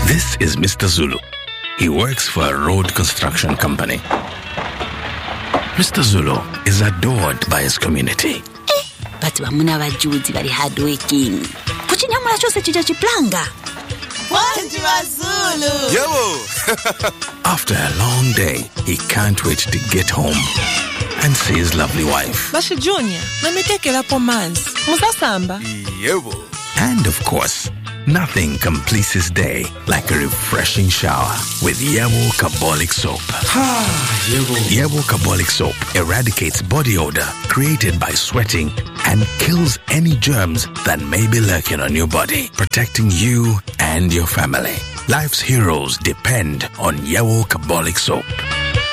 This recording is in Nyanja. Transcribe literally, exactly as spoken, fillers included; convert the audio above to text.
This is Mister Zulu. He works for a road construction company. Mister Zulu is adored by his community. Eh, but bamuna bajuzi bali hardworking. Kuchinyamula chose chija chiplanga. Wanji Zulu. Yebo. After a long day, he can't wait to get home and see his lovely wife. Bashi Junior, namitekela pomanzi. Musasamba. Yebo. And of course, nothing completes his day like a refreshing shower with Yebo Carbolic Soap. Ah, Yebo. Yebo Carbolic Soap eradicates body odor created by sweating and kills any germs that may be lurking on your body, protecting you and your family. Life's heroes depend on Yebo Carbolic Soap.